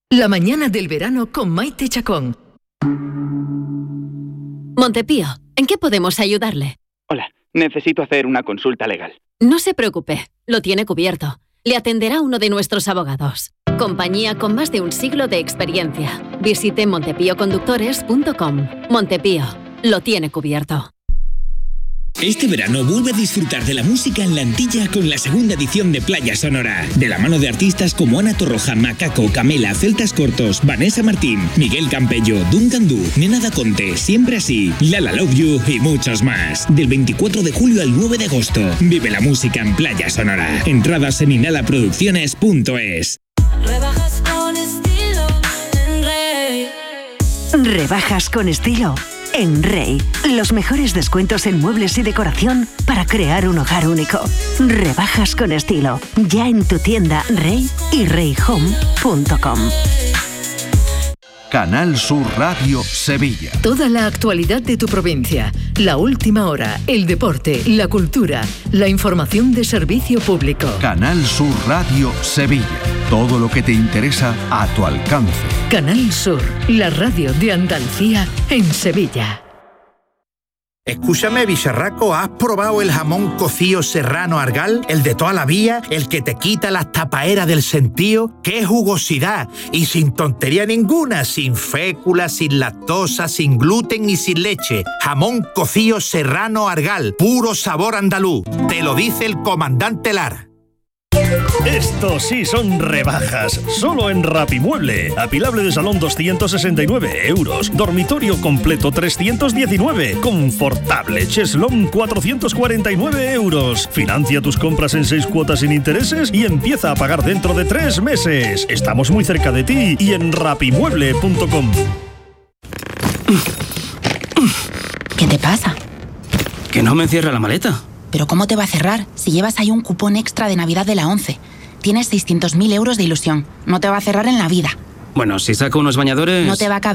La mañana del verano con Maite Chacón. Montepío, ¿en qué podemos ayudarle? Hola, necesito hacer una consulta legal. No se preocupe, lo tiene cubierto. Le atenderá uno de nuestros abogados. Compañía con más de un siglo de experiencia. Visite montepíoconductores.com. Montepío, lo tiene cubierto. Este verano vuelve a disfrutar de la música en la Antilla con la segunda edición de Playa Sonora. De la mano de artistas como Ana Torroja, Macaco, Camela, Celtas Cortos, Vanessa Martín, Miguel Campello, Duncan Du, Nena Da Conte, Siempre Así, Lala Love You y muchos más. Del 24 de julio al 9 de agosto. Vive la música en Playa Sonora. Entradas en inhalaproducciones.es. Rebajas con estilo en Rey. Rebajas con estilo en Rey. Los mejores descuentos en muebles y decoración para crear un hogar único. Rebajas con estilo. Ya en tu tienda Rey y reyhome.com. Canal Sur Radio Sevilla. Toda la actualidad de tu provincia, la última hora, el deporte, la cultura, la información de servicio público. Canal Sur Radio Sevilla. Todo lo que te interesa a tu alcance. Canal Sur, la radio de Andalucía en Sevilla. Escúchame, bicharraco, ¿has probado el jamón cocido serrano Argal? El de toda la vida, el que te quita las tapaeras del sentido. ¡Qué jugosidad! Y sin tontería ninguna, sin fécula, sin lactosa, sin gluten y sin leche. Jamón cocido serrano Argal, puro sabor andaluz. Te lo dice el comandante Lara. Estos sí son rebajas, solo en Rapimueble. Apilable de salón 269 euros, dormitorio completo 319, confortable cheslón 449 euros. Financia tus compras en 6 cuotas sin intereses y empieza a pagar dentro de 3 meses. Estamos muy cerca de ti y en rapimueble.com. ¿Qué te pasa? Que no me cierra la maleta. ¿Pero cómo te va a cerrar si llevas ahí un cupón extra de Navidad de la 11? Tienes 600.000 euros de ilusión. No te va a cerrar en la vida. Bueno, si saco unos bañadores... No te va a caber.